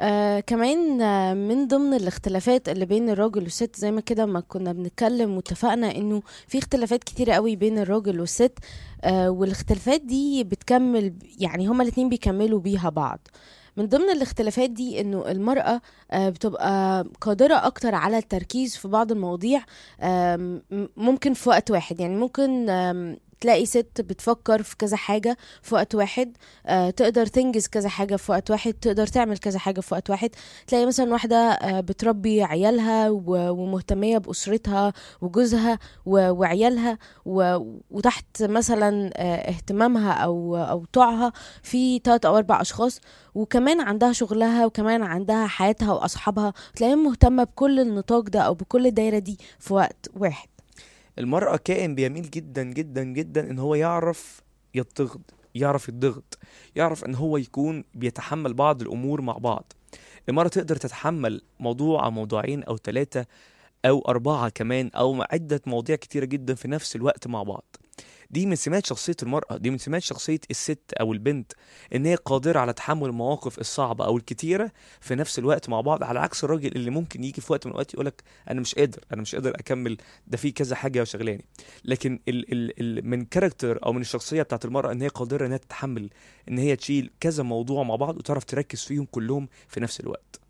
كمان من ضمن الاختلافات اللي بين الراجل والست، زي ما كده ما كنا بنتكلم واتفقنا انه في اختلافات كتيرة قوي بين الراجل والست. والاختلافات دي بتكمل، يعني هما الاتنين بيكملوا بيها بعض. من ضمن الاختلافات دي انه المرأة بتبقى قادرة اكتر على التركيز في بعض المواضيع. ممكن في وقت واحد، يعني ممكن تلاقي ست بتفكر في كذا حاجة في وقت واحد. تقدر تنجز كذا حاجة في وقت واحد، تقدر تعمل كذا حاجة في وقت واحد. تلاقي مثلا واحدة بتربي عيالها ومهتمية بأسرتها وجوزها وعيالها، وتحت مثلا اهتمامها أو طوعها في 3 أو 4 أشخاص، وكمان عندها شغلها وكمان عندها حياتها وأصحابها. تلاقيها مهتمة بكل النطاق ده أو بكل الدايرة دي في وقت واحد. المرأة كائن بيميل جدا جدا جدا ان هو يعرف يضغط، يعرف يضغط، يعرف ان هو يكون بيتحمل بعض الامور مع بعض. المرأة تقدر تتحمل موضوع او موضوعين او 3 او 4 كمان او عدة مواضيع كتيرة جدا في نفس الوقت مع بعض. دي من سمات شخصية المرأة، دي من سمات شخصية الست أو البنت، إن هي قادرة على تحمل المواقف الصعبة أو الكتيرة في نفس الوقت مع بعض، على عكس الراجل اللي ممكن يجي في وقت من الأوقات يقولك أنا مش قادر، أنا مش قادر أكمل، ده في كذا حاجة شغلاني. لكن ال من كاركتر أو من الشخصية بتاعت المرأة إن هي قادرة إنها تتحمل، إن هي تشيل كذا موضوع مع بعض وتعرف تركز فيهم كلهم في نفس الوقت.